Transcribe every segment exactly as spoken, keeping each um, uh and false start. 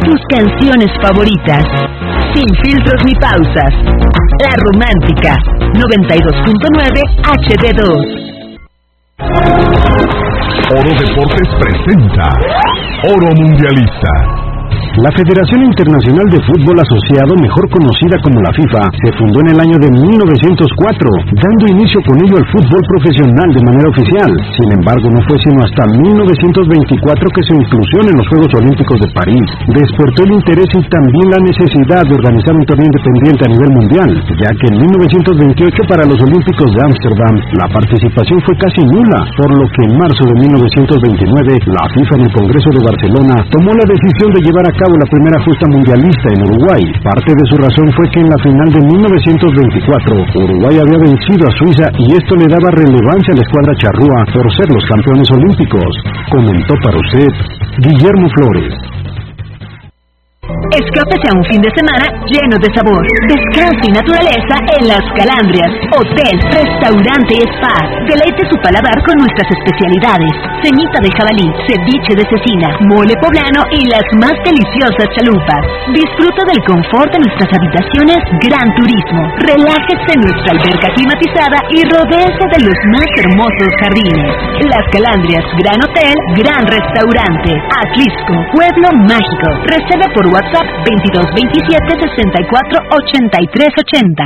tus canciones favoritas, sin filtros ni pausas. La Romántica, noventa y dos punto nueve H D dos. Oro Deportes presenta Oro Mundialista. La Federación Internacional de Fútbol Asociado, mejor conocida como la FIFA, se fundó en el año de mil novecientos cuatro, dando inicio con ello al fútbol profesional de manera oficial. Sin embargo, no fue sino hasta mil novecientos veinticuatro que su inclusión en los Juegos Olímpicos de París despertó el interés y también la necesidad de organizar un torneo independiente a nivel mundial, ya que en mil novecientos veintiocho para los Olímpicos de Ámsterdam la participación fue casi nula, por lo que en marzo de mil novecientos veintinueve la FIFA en el Congreso de Barcelona tomó la decisión de llevar a cabo la primera justa mundialista en Uruguay. Parte de su razón fue que en la final de mil novecientos veinticuatro Uruguay había vencido a Suiza y esto le daba relevancia a la escuadra charrúa por ser los campeones olímpicos. Comentó para usted Guillermo Flores. Escápese a un fin de semana lleno de sabor, descanso y naturaleza en Las Calandrias, hotel, restaurante y spa. Deleite su paladar con nuestras especialidades: ceñita de jabalí, ceviche de cecina, mole poblano y las más deliciosas chalupas. Disfruta del confort de nuestras habitaciones Gran Turismo. Relájese en nuestra alberca climatizada y rodéese de los más hermosos jardines. Las Calandrias, Gran Hotel, Gran Restaurante, Atlisco, Pueblo Mágico. Reserva por WhatsApp veintidós veintisiete sesenta y cuatro ochenta y tres ochenta.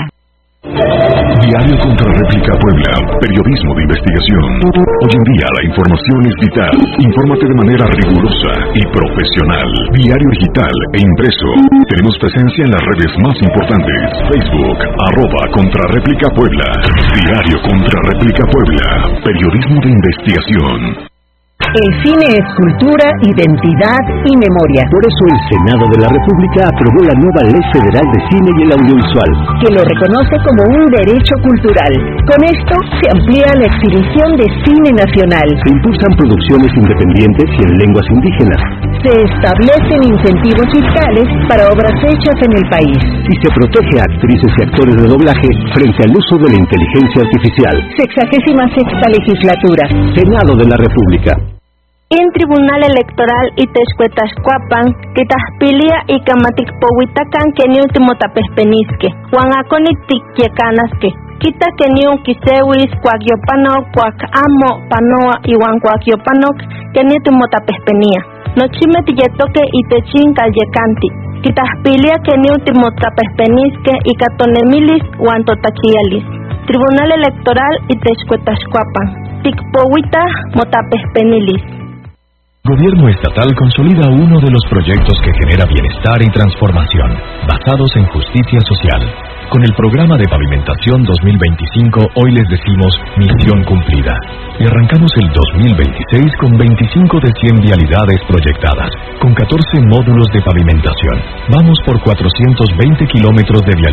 Diario Contra Réplica Puebla, periodismo de investigación. Hoy en día la información es vital. Infórmate de manera rigurosa y profesional. Diario digital e impreso. Tenemos presencia en las redes más importantes: Facebook, arroba Contra Réplica Puebla. Diario Contra Réplica Puebla, periodismo de investigación. El cine es cultura, identidad y memoria. Por eso el Senado de la República aprobó la nueva Ley Federal de Cine y el Audiovisual, que lo reconoce como un derecho cultural. Con esto se amplía la exhibición de cine nacional. Se impulsan producciones independientes y en lenguas indígenas. Se establecen incentivos fiscales para obras hechas en el país. Y se protege a actrices y actores de doblaje frente al uso de la inteligencia artificial. Sexagésima sexta legislatura. Senado de la República. En Tribunal Electoral Itexcuetascuapan, Quitaspilia y Camaticpohuitacan que ni último tapespenisque, Juanaconi tiquiecanaske, Quita que ni un quisewis, cuaquiopano, cuacamo, panoa y huancuaquiopanok, que ni último tapespenía. Nochime tilletoque y techin callecanti, Quitaspilia que ni último tapespenisque y catonemilis huantotachialis. Tribunal Electoral Itexcuetascuapan, Ticpohuita motapespenilis. Gobierno estatal consolida uno de los proyectos que genera bienestar y transformación, basados en justicia social. Con el programa de pavimentación dos mil veinticinco, hoy les decimos misión cumplida. Y arrancamos el dos mil veintiséis con veinticinco de cien vialidades proyectadas, con catorce módulos de pavimentación. Vamos por cuatrocientos veinte kilómetros de vialidad